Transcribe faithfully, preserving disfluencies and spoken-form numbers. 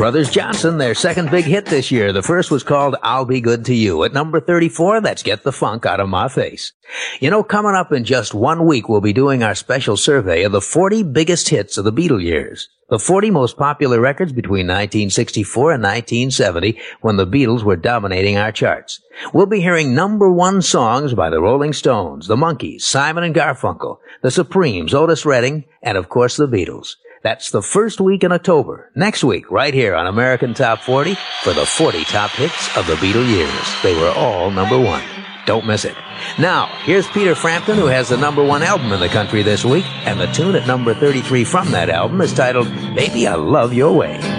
Brothers Johnson, their second big hit this year. The first was called I'll Be Good to You. At number thirty-four, that's Get the Funk Out of My Face. You know, coming up in just one week, we'll be doing our special survey of the forty biggest hits of the Beatle years. The forty most popular records between nineteen sixty-four and nineteen seventy, when the Beatles were dominating our charts. We'll be hearing number one songs by the Rolling Stones, the Monkees, Simon and Garfunkel, the Supremes, Otis Redding, and of course the Beatles. That's the first week in October. Next week, right here on American Top forty, for the forty top hits of the Beatle years. They were all number one. Don't miss it. Now, here's Peter Frampton, who has the number one album in the country this week, and the tune at number thirty-three from that album is titled Baby, I Love Your Way.